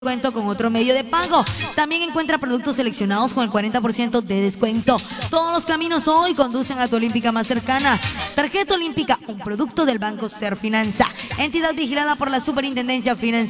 descuento con otro medio de pago. También encuentra productos seleccionados con el 40% de descuento. Todos los caminos hoy conducen a tu Olímpica más cercana. Tarjeta Olímpica, un producto del Banco Serfinanza, entidad vigilada por la Superintendencia Financiera.